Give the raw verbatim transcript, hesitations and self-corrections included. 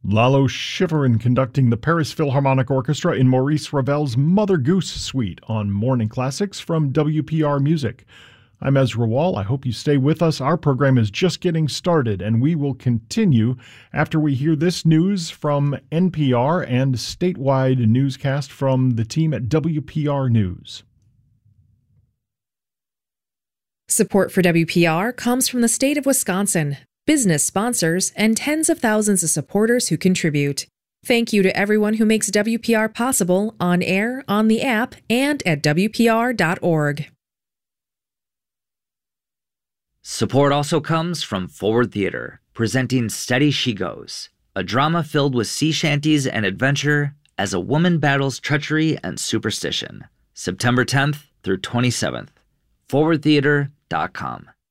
Lalo Schifrin conducting the Paris Philharmonic Orchestra in Maurice Ravel's Mother Goose Suite on Morning Classics from W P R Music. I'm Ezra Wall. I hope you stay with us. Our program is just getting started, and we will continue after we hear this news from N P R and statewide newscast from the team at W P R News. Support for W P R comes from the state of Wisconsin, business sponsors, and tens of thousands of supporters who contribute. Thank you to everyone who makes W P R possible on air, on the app, and at W P R dot org. Support also comes from Forward Theater, presenting Steady She Goes, a drama filled with sea shanties and adventure as a woman battles treachery and superstition. September tenth through twenty-seventh. forward theater dot com.